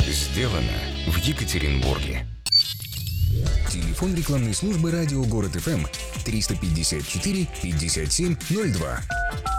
Сделано в Екатеринбурге. Телефон рекламной службы «Радио Город ФМ» 354 57 02.